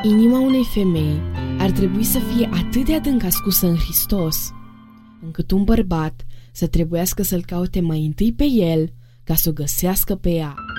Inima unei femei ar trebui să fie atât de adânc ascusă în Hristos, încât un bărbat să trebuiască să-l caute mai întâi pe el ca să o găsească pe ea.